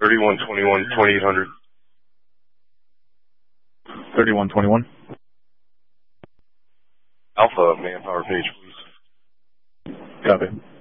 3121 2800. 3121. Alpha, manpower page, please. Copy.